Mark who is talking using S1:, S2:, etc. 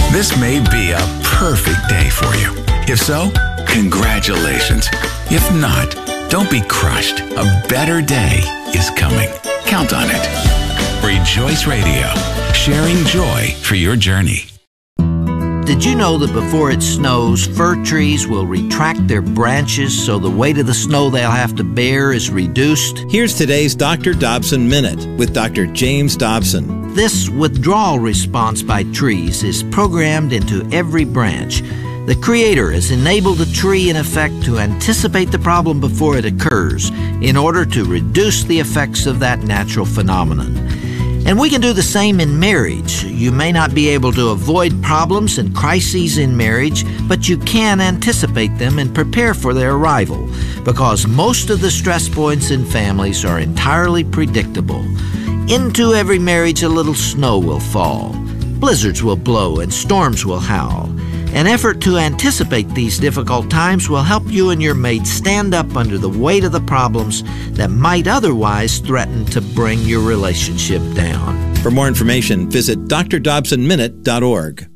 S1: This may be a perfect day for you. If so, congratulations. If not, don't be crushed. A better day is coming. Count on it. Rejoice Radio, sharing joy for your journey.
S2: Did you know that before it snows, fir trees will retract their branches so the weight of the snow they'll have to bear is reduced?
S3: Here's today's Dr. Dobson Minute with Dr. James Dobson.
S2: This withdrawal response by trees is programmed into every branch. The Creator has enabled the tree, in effect, to anticipate the problem before it occurs in order to reduce the effects of that natural phenomenon. And we can do the same in marriage. You may not be able to avoid problems and crises in marriage, but you can anticipate them and prepare for their arrival, because most of the stress points in families are entirely predictable. Into every marriage a little snow will fall. Blizzards will blow and storms will howl. An effort to anticipate these difficult times will help you and your mate stand up under the weight of the problems that might otherwise threaten to bring your relationship down.
S3: For more information, visit drdobsonminute.org.